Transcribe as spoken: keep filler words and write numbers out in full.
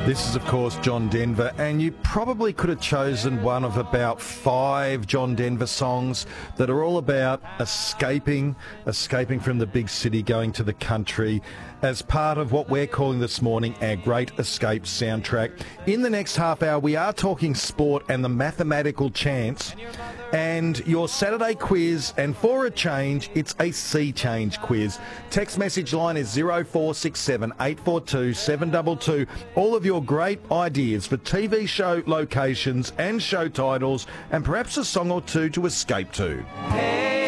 This is, of course, John Denver, and you probably could have chosen one of about five John Denver songs that are all about escaping, escaping from the big city, going to the country, as part of what we're calling this morning our Great Escape soundtrack. In the next half hour, we are talking sport and the mathematical chance, and your Saturday quiz, and for a change, it's a sea change quiz. Text message line is zero four six seven, eight four two, seven two two. All of your great ideas for T V show locations and show titles, and perhaps a song or two to escape to.